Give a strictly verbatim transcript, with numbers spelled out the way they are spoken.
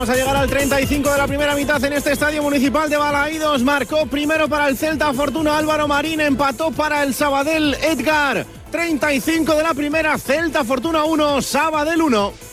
Vamos a llegar al treinta y cinco de la primera mitad en este estadio municipal de Balaídos. Marcó primero para el Celta Fortuna Álvaro Marín, empató para el Sabadell Edgar. treinta y cinco de la primera, Celta Fortuna uno, Sabadell uno.